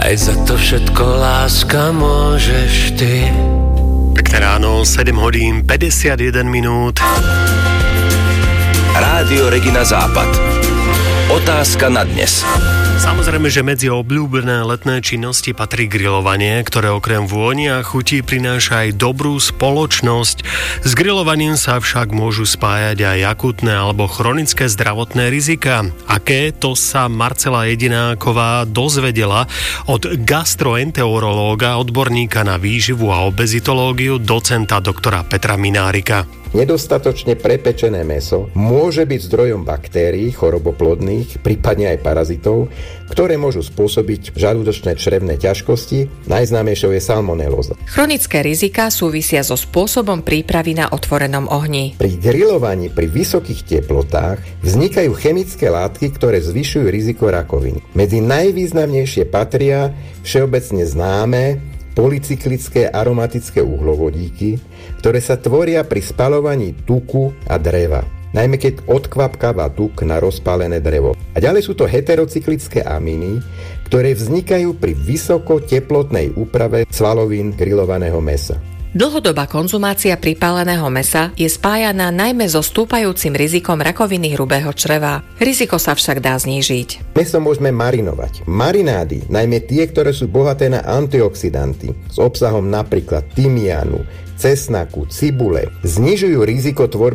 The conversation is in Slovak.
Aj za to všetko, láska, môžeš ty. Pekné ráno, 7 hodín 51 minút. Rádio Regina Západ. Otázka na dnes. Samozrejme, že medzi obľúbené letné činnosti patrí grilovanie, ktoré okrem vôni a chutí prináša aj dobrú spoločnosť. S grilovaním sa však môžu spájať aj akútne alebo chronické zdravotné rizika. Aké, to sa Marcela Jedináková dozvedela od gastroenterológa, odborníka na výživu a obezitológiu, docenta doktora Petra Minárika. Nedostatočne prepečené mäso môže byť zdrojom baktérií, choroboplodných, prípadne aj parazitov, ktoré môžu spôsobiť žalúdočné črevné ťažkosti. Najznámejšou je salmonelóza. Chronické riziká súvisia so spôsobom prípravy na otvorenom ohni. Pri grilovaní pri vysokých teplotách vznikajú chemické látky, ktoré zvyšujú riziko rakoviny. Medzi najvýznamnejšie patria všeobecne známe polycyklické aromatické uhlovodíky, ktoré sa tvoria pri spaľovaní tuku a dreva, najmä keď odkvapkáva tuk na rozpálené drevo. A ďalej sú to heterocyklické amíny, ktoré vznikajú pri vysokoteplotnej úprave svalovín grillovaného mäsa. Dlhodobá konzumácia pripáleného mäsa je spájaná najmä so stúpajúcim rizikom rakoviny hrubého čreva. Riziko sa však dá znížiť. Mäso môžeme marinovať. Marinády, najmä tie, ktoré sú bohaté na antioxidanty, s obsahom napríklad tymiánu, cesnaku, cibule, znižujú riziko tvorby